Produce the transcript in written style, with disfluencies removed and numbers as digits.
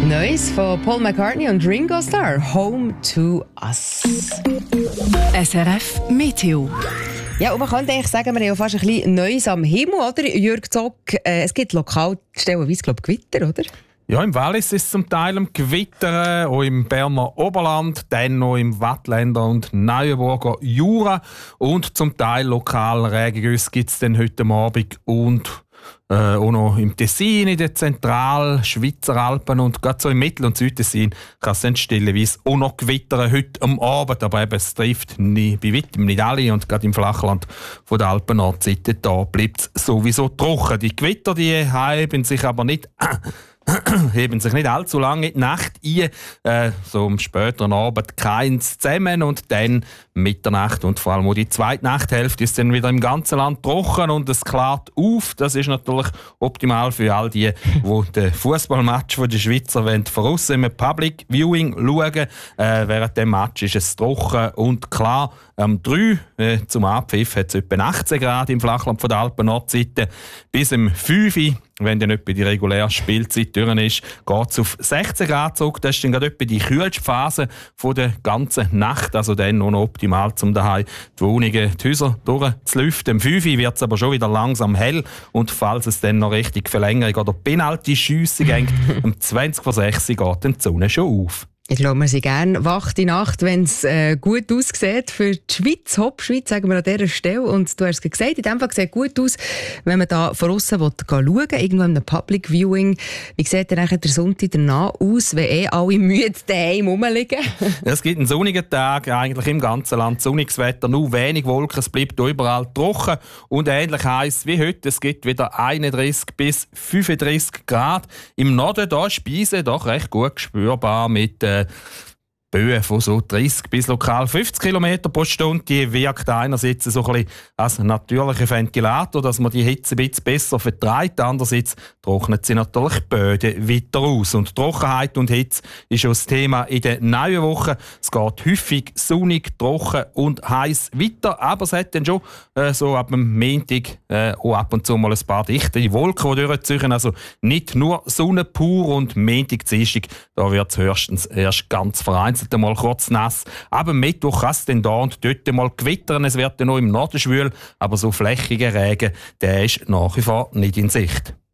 Neues von Paul McCartney und Ringo Starr, Home to Us. SRF Meteo. Ja, und man könnte eigentlich sagen, wir haben ja fast ein bisschen Neues am Himmel, oder? Jürg Zock, es gibt lokal stellenweise, glaube ich, Gewitter, oder? Ja, im Wallis ist es zum Teil am Gewittern, auch im Berner Oberland, dann noch im Wattländer und Neuenburger Jura und zum Teil lokal Regengüsse gibt es dann heute Abend und auch noch im Tessin, in den Zentralschweizer Alpen und gerade so im Mittel- und Südtessin kann es dann stellenweise auch noch gewittern heute am Abend, aber eben, es trifft bei weitem nicht alle und gerade im Flachland von der Alpen-Nordseite da bleibt es sowieso trocken. Die Gewitter, die heben sich aber nicht heben sich nicht allzu lange in die Nacht ein, so am späteren Abend keins zusammen und dann Mitternacht und vor allem auch die zweite Nachthälfte ist dann wieder im ganzen Land trocken und es klart auf. Das ist natürlich optimal für all die den Fußballmatch der Schweizer von aussen im Public Viewing schauen. Während dem Match ist es trocken und klar. Am 3 zum Abpfiff hat es etwa 18 Grad im Flachland von der Alpen-Nordseite. Bis am 5 wenn dann etwa die reguläre Spielzeit durch ist, geht es auf 16 Grad zurück. Das ist dann gerade etwa die kühlste Phase von der ganzen Nacht. Also dann noch optimal, um daheim die Wohnungen, die Häuser durchzulüften. Am 5 wird es aber schon wieder langsam hell. Und falls es dann noch richtig Verlängerung oder Penalty-Schüsse geht, um 20 vor 6 geht dann die Sonne schon auf. Ich glaube, wir sind gerne wach die Nacht, wenn es gut aussieht. Für die Schweiz, Hauptschweiz, sagen wir an dieser Stelle. Und du hast es gesagt, in dem Fall sieht es gut aus, wenn man da von aussen schauen will, irgendwo in einem Public Viewing. Wie sieht dann der Sonntag danach aus, wenn alle müde daheim rumliegen? Es gibt einen sonnigen Tag, eigentlich im ganzen Land sonniges Wetter, nur wenig Wolken, es bleibt überall trocken und ähnlich heiß wie heute. Es gibt wieder 31 bis 35 Grad. Im Norden da Speisen doch recht gut spürbar mit Böen von so 30 bis lokal 50 km pro Stunde. Die wirkt einerseits so ein bisschen als natürlicher Ventilator, dass man die Hitze ein bisschen besser vertreibt. Andererseits trocknet sie natürlich die Böden weiter aus. Und Trockenheit und Hitze ist auch das Thema in der neuen Woche. Es geht häufig sonnig, trocken und heiß weiter. Aber es hat dann schon so ab dem Montag auch ab und zu mal ein paar dichte Wolken, die durchziehen. Also nicht nur Sonne pur und Montag, Dienstag, da wird es höchstens erst ganz vereinzelt mal kurz nass. Aber am Mittwoch kann es dann da und dort mal gewittern. Es wird dann noch im Norden schwül, aber so flächiger Regen, der ist nach wie vor nicht in Sicht.